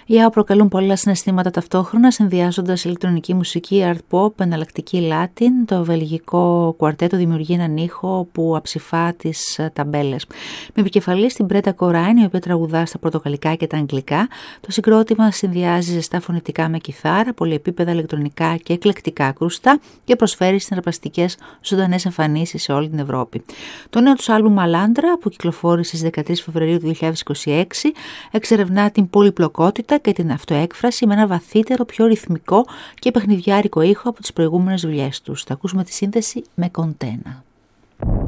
Οι ΑΟ προκαλούν πολλά συναισθήματα ταυτόχρονα, συνδυάζοντας ηλεκτρονική μουσική, art pop, εναλλακτική Latin. Το βελγικό κουαρτέτο δημιουργεί έναν ήχο που αψηφά τις ταμπέλες. Με επικεφαλή στην Μπρέντα Κοράιν, η οποία τραγουδά στα πορτογαλικά και τα αγγλικά, το συγκρότημα συνδυάζει ζεστά φωνητικά με κιθάρα, πολυεπίπεδα ηλεκτρονικά και εκλεκτικά ακούστα και προσφέρει συναρπαστικές ζωντανές εμφανίσεις σε όλη την Ευρώπη. Το νέο τους άλμπουμ Malandra, που κυκλοφόρησε στις 13 Φεβρουαρίου του 2026, εξερευνά την πολυπλοκότητα και την αυτοέκφραση με ένα βαθύτερο, πιο ρυθμικό και παιχνιδιάρικο ήχο από τις προηγούμενες δουλειές τους. Θα ακούσουμε τη σύνθεση με Κοντένα.